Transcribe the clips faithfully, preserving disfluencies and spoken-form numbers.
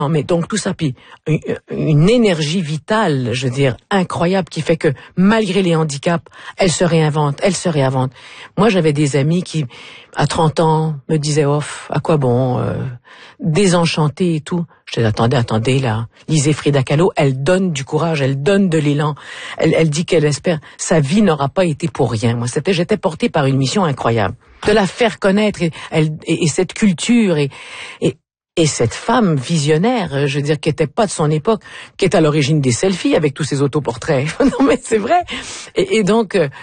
Non, mais donc tout ça, puis une, une énergie vitale, je veux dire, incroyable, qui fait que malgré les handicaps, elle se réinvente, elle se réinvente. Moi, j'avais des amis qui, à trente ans, me disaient, oh, à quoi bon, euh, désenchantés et tout. Je disais, attendez, attendez, là, lisez Frida Kahlo, elle donne du courage, elle donne de l'élan, elle, elle dit qu'elle espère, sa vie n'aura pas été pour rien. Moi, c'était, j'étais portée par une mission incroyable, de la faire connaître, et, elle, et, et cette culture, et, et Et cette femme visionnaire, je veux dire, qui était pas de son époque, qui est à l'origine des selfies avec tous ces autoportraits. Non, mais c'est vrai. Et, et donc, euh,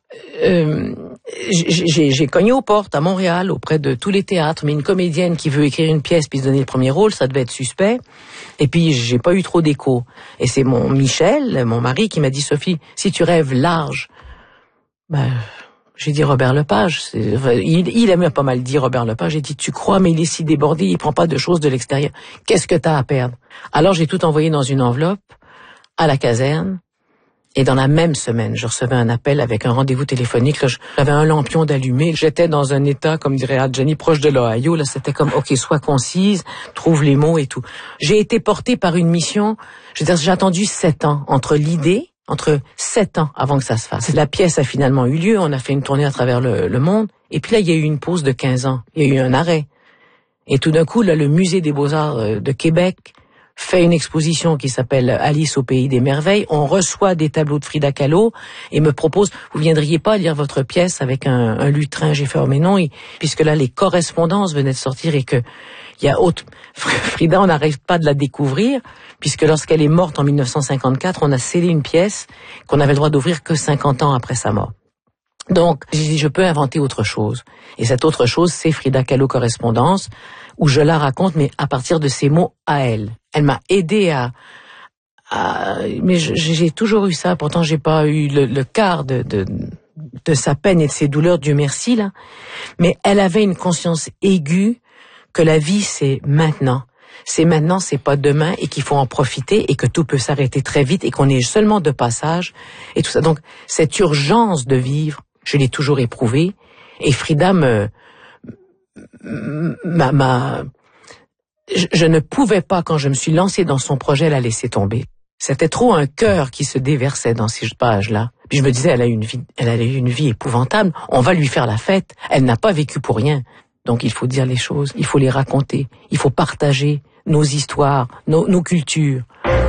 euh, j'ai, j'ai cogné aux portes à Montréal, auprès de tous les théâtres, mais une comédienne qui veut écrire une pièce puis se donner le premier rôle, ça devait être suspect. Et puis, j'ai pas eu trop d'écho. Et c'est mon Michel, mon mari, qui m'a dit, Sophie, si tu rêves large, ben... J'ai dit Robert Lepage, c'est, il, il aimait pas mal dit Robert Lepage, j'ai dit tu crois mais il est si débordé, il prend pas de choses de l'extérieur. Qu'est-ce que t'as à perdre? Alors j'ai tout envoyé dans une enveloppe à la caserne et dans la même semaine, je recevais un appel avec un rendez-vous téléphonique. Là, j'avais un lampion d'allumé, j'étais dans un état, comme dirait Adjani, proche de l'Ohio. Là, c'était comme ok, sois concise, trouve les mots et tout. J'ai été portée par une mission. Je veux dire, j'ai attendu sept ans entre l'idée. Entre sept ans avant que ça se fasse. La pièce a finalement eu lieu, on a fait une tournée à travers le, le monde, et puis là, il y a eu une pause de quinze ans. Il y a eu un arrêt. Et tout d'un coup, là, le Musée des Beaux-Arts de Québec fait une exposition qui s'appelle Alice au Pays des Merveilles. On reçoit des tableaux de Frida Kahlo et me propose, vous viendriez pas lire votre pièce avec un, un lutrin? J'ai fait, oh mais non, et, puisque là, les correspondances venaient de sortir et que il y a autre... Frida, on n'arrive pas de la découvrir, puisque lorsqu'elle est morte en dix-neuf cent cinquante-quatre, on a scellé une pièce qu'on avait le droit d'ouvrir que cinquante ans après sa mort. Donc, j'ai dit, je peux inventer autre chose. Et cette autre chose, c'est Frida Kahlo Correspondance, où je la raconte, mais à partir de ses mots à elle. Elle m'a aidé à... à mais j'ai toujours eu ça, pourtant j'ai pas eu le, le quart de, de, de sa peine et de ses douleurs, Dieu merci, là. Mais elle avait une conscience aiguë que la vie, c'est maintenant. C'est maintenant, c'est pas demain, et qu'il faut en profiter, et que tout peut s'arrêter très vite, et qu'on est seulement de passage, et tout ça. Donc, cette urgence de vivre, je l'ai toujours éprouvée, et Frida me... ma, ma, je, je ne pouvais pas, quand je me suis lancée dans son projet, la laisser tomber. C'était trop un cœur qui se déversait dans ces pages-là. Puis je me disais, elle a eu une vie, elle a eu une vie épouvantable, on va lui faire la fête, elle n'a pas vécu pour rien. Donc il faut dire les choses, il faut les raconter, il faut partager nos histoires, nos, nos cultures.